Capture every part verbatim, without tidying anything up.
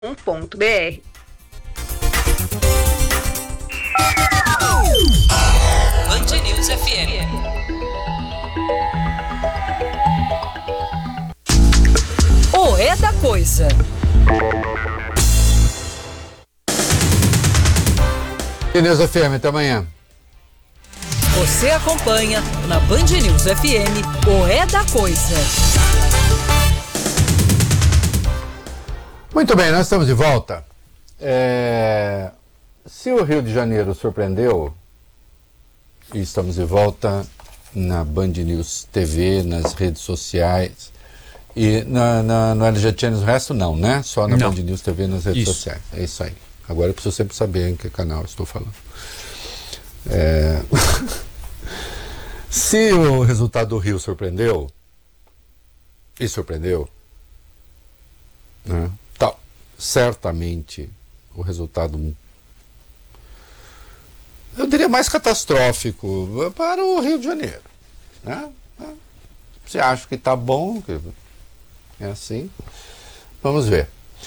um ponto b r. Band News F M. O É da Coisa. Band News F M, até amanhã. Você acompanha na Band News F M o É da Coisa. Muito bem, nós estamos de volta. É... Se o Rio de Janeiro surpreendeu, e estamos de volta na Band News T V, nas redes sociais, e na, na, no L G T no resto não, né? Só na não. Band News T V, nas redes isso. sociais. É isso aí. Agora eu preciso sempre saber em que canal eu estou falando. É... Se o resultado do Rio surpreendeu, e surpreendeu, né? Tá, certamente o resultado, eu diria, mais catastrófico para o Rio de Janeiro, né? Você acha que está bom, que é assim, vamos ver.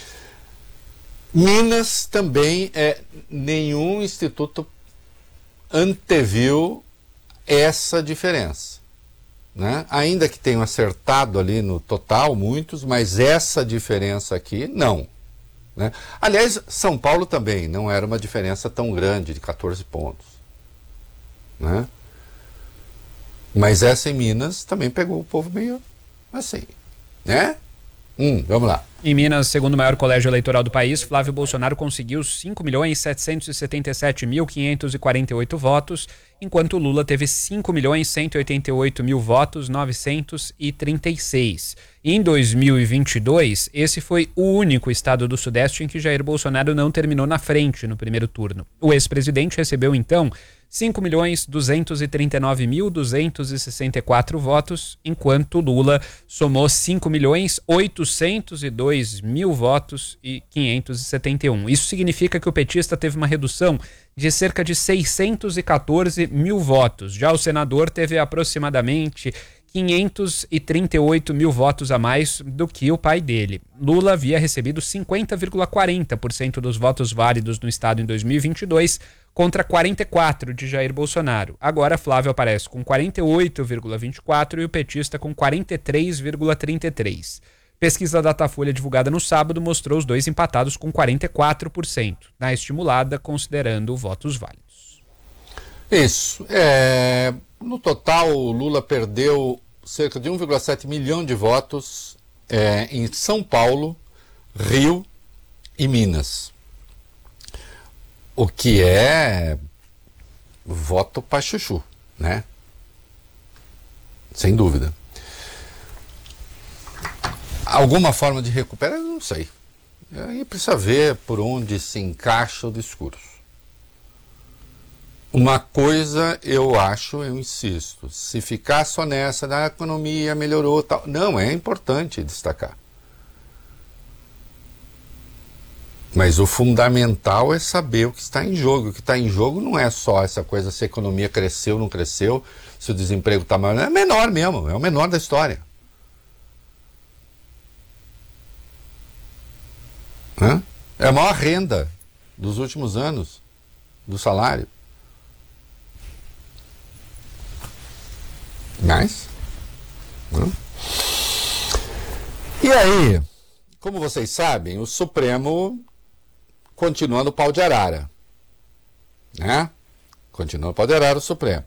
Minas também, é, nenhum instituto anteviu essa diferença, né? Ainda que tenham acertado ali no total muitos, mas essa diferença aqui não, né? Aliás, São Paulo também não era uma diferença tão grande de catorze pontos, né? Mas essa em Minas também pegou o povo meio assim, né? Hum, vamos lá. Em Minas, segundo o maior colégio eleitoral do país, Flávio Bolsonaro conseguiu cinco milhões setecentos e setenta e sete mil quinhentos e quarenta e oito votos, enquanto Lula teve cinco milhões cento e oitenta e oito mil votos, novecentos e trinta e seis. Em dois mil e vinte e dois, esse foi o único estado do Sudeste em que Jair Bolsonaro não terminou na frente no primeiro turno. O ex-presidente recebeu, então, cinco milhões duzentos e trinta e nove mil duzentos e sessenta e quatro votos, enquanto Lula somou cinco milhões oitocentos e dois mil votos e quinhentos e setenta e um. Isso significa que o petista teve uma redução de cerca de seiscentos e quatorze mil votos. Já o senador teve aproximadamente quinhentos e trinta e oito mil votos a mais do que o pai dele. Lula havia recebido cinquenta vírgula quarenta por cento dos votos válidos no estado em dois mil e vinte e dois, contra quarenta e quatro por cento de Jair Bolsonaro. Agora Flávio aparece com quarenta e oito vírgula vinte e quatro por cento e o petista com quarenta e três vírgula trinta e três por cento. Pesquisa Datafolha divulgada no sábado mostrou os dois empatados com quarenta e quatro por cento, na estimulada considerando votos válidos. Isso. É, no total, o Lula perdeu cerca de um vírgula sete milhão de votos é, em São Paulo, Rio e Minas. O que é voto para chuchu, né? Sem dúvida. Alguma forma de recuperar? Eu não sei. Aí precisa ver por onde se encaixa o discurso. Uma coisa eu acho, eu insisto, se ficar só nessa, da economia melhorou, tal, não, é importante destacar. Mas o fundamental é saber o que está em jogo. O que está em jogo não é só essa coisa se a economia cresceu ou não cresceu, se o desemprego está maior, é menor mesmo, é o menor da história. Hã? É a maior renda dos últimos anos do salário. Mas, hã? E aí, como vocês sabem, o Supremo continua no pau de arara, né? Continua no pau de arara o Supremo.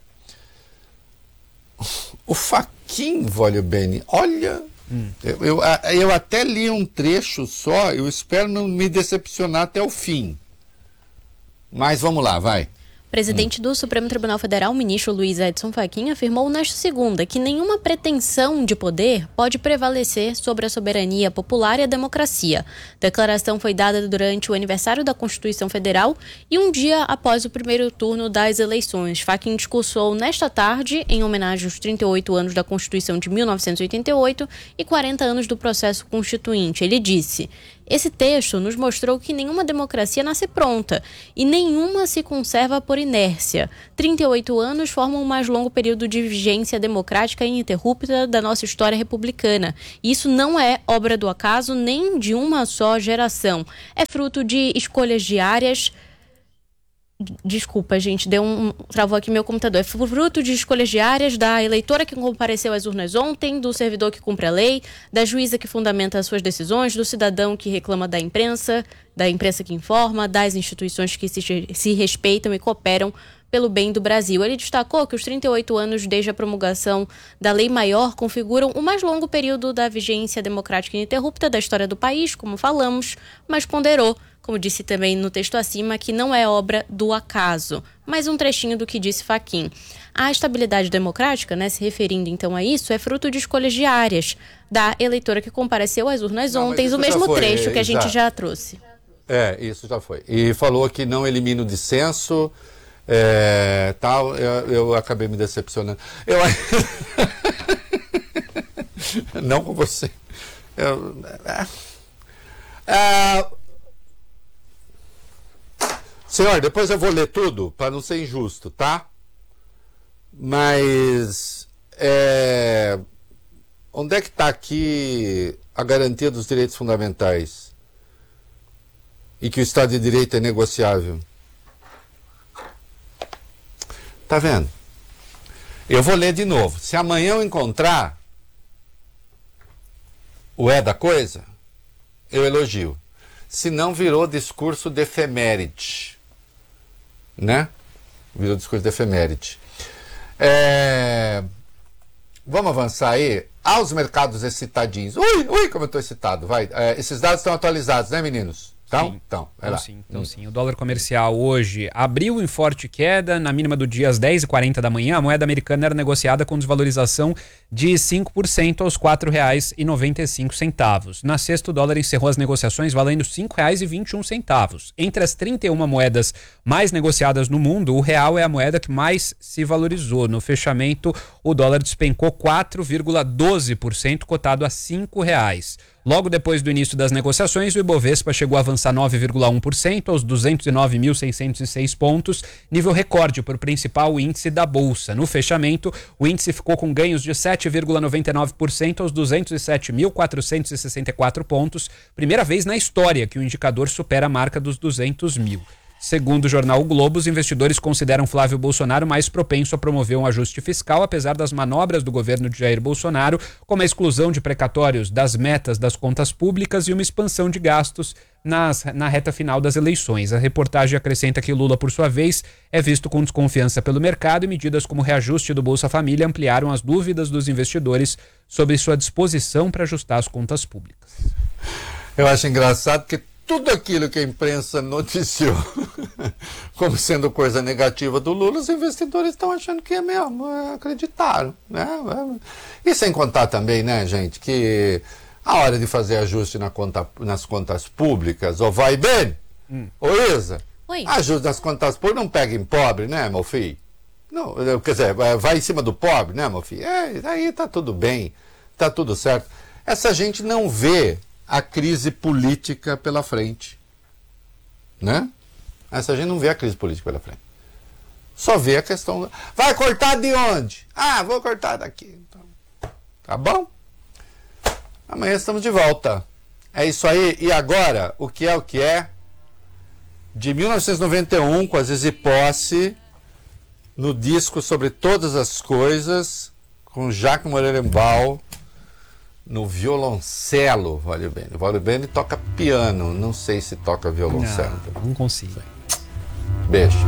O Fachin Voglio-Bene, olha, hum. eu, eu, eu até li um trecho só, eu espero não me decepcionar até o fim. Mas vamos lá, vai. Presidente do Supremo Tribunal Federal, o ministro Luiz Edson Fachin, afirmou nesta segunda que nenhuma pretensão de poder pode prevalecer sobre a soberania popular e a democracia. A declaração foi dada durante o aniversário da Constituição Federal e um dia após o primeiro turno das eleições. Fachin discursou nesta tarde em homenagem aos trinta e oito anos da Constituição de mil novecentos e oitenta e oito e quarenta anos do processo constituinte. Ele disse: Esse texto nos mostrou que nenhuma democracia nasce pronta e nenhuma se conserva por inércia. trinta e oito anos formam o mais longo período de vigência democrática ininterrupta da nossa história republicana. E isso não é obra do acaso nem de uma só geração. É fruto de escolhas diárias. Desculpa, gente, deu um travou aqui meu computador. É fruto de escolhas diárias da eleitora que compareceu às urnas ontem, do servidor que cumpre a lei, da juíza que fundamenta as suas decisões, do cidadão que reclama da imprensa, da imprensa que informa, das instituições que se, se respeitam e cooperam pelo bem do Brasil. Ele destacou que os trinta e oito anos desde a promulgação da Lei Maior configuram o mais longo período da vigência democrática ininterrupta da história do país, como falamos, mas ponderou, como disse também no texto acima, que não é obra do acaso. Mais um trechinho do que disse Fachin. A estabilidade democrática, né, se referindo então a isso, é fruto de escolhas diárias da eleitora que compareceu às urnas não, ontem, o mesmo foi, trecho é, que a gente já trouxe. É, isso já foi. E falou que não elimina o dissenso, é, tal, eu, eu acabei me decepcionando. Eu... não com você. Eu... É... Senhor, depois eu vou ler tudo, para não ser injusto, tá? Mas, é, onde é que está aqui a garantia dos direitos fundamentais? E que o Estado de Direito é negociável? Tá vendo? Eu vou ler de novo. Se amanhã eu encontrar o é da coisa, eu elogio. Se não, virou discurso de efeméride. Né? Virou discurso de efeméride. É... Vamos avançar aí. Aos mercados excitadinhos. Ui, ui, como eu estou excitado. Vai. É, esses dados estão atualizados, né, meninos? Então, sim, então, vai então, lá. sim, então hum. sim. O dólar comercial hoje abriu em forte queda. Na mínima do dia, às dez e quarenta da manhã, a moeda americana era negociada com desvalorização de cinco por cento aos quatro reais e noventa e cinco centavos. Na sexta, o dólar encerrou as negociações valendo cinco reais e vinte e um centavos. Entre as trinta e uma moedas mais negociadas no mundo, o real é a moeda que mais se valorizou. No fechamento, o dólar despencou quatro vírgula doze por cento, cotado a cinco reais. Logo depois do início das negociações, o Ibovespa chegou a avançar nove vírgula um por cento aos duzentos e nove mil seiscentos e seis pontos, nível recorde para o principal índice da Bolsa. No fechamento, o índice ficou com ganhos de sete vírgula noventa e nove por cento aos duzentos e sete mil quatrocentos e sessenta e quatro pontos, primeira vez na história que o indicador supera a marca dos duzentos mil. Segundo o jornal o Globo, os investidores consideram Flávio Bolsonaro mais propenso a promover um ajuste fiscal, apesar das manobras do governo de Jair Bolsonaro, como a exclusão de precatórios das metas das contas públicas e uma expansão de gastos nas, na reta final das eleições. A reportagem acrescenta que Lula, por sua vez, é visto com desconfiança pelo mercado e medidas como o reajuste do Bolsa Família ampliaram as dúvidas dos investidores sobre sua disposição para ajustar as contas públicas. Eu acho engraçado que tudo aquilo que a imprensa noticiou como sendo coisa negativa do Lula, os investidores estão achando que é mesmo, acreditaram, né? E sem contar também, né, gente, que a hora de fazer ajuste na conta, nas contas públicas, ou vai bem, hum. ô Isa, Oi. ajuste nas contas públicas não pega em pobre, né, meu filho? Não, quer dizer, vai em cima do pobre, né, meu filho? É, aí tá tudo bem, tá tudo certo. Essa gente não vê a crise política pela frente, né? Essa gente não vê a crise política pela frente. Só vê a questão... Vai cortar de onde? Ah, vou cortar daqui. Tá bom? Amanhã estamos de volta. É isso aí. E agora, o que é o que é? De mil novecentos e noventa e um, com a Zizi Posse, no disco Sobre Todas as Coisas, com Jacques Morelenbaum, no violoncelo, Valio Bene. O Valio Bene toca piano, não sei se toca violoncelo. Não, não consigo. Beijo.